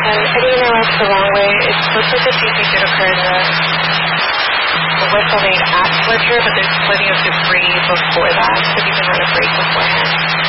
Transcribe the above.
And I didn't realize the wrong way. It looks like the seizure did occur in the whistle made at Fletcher, but there's plenty of debris before that, so you can run a break beforehand.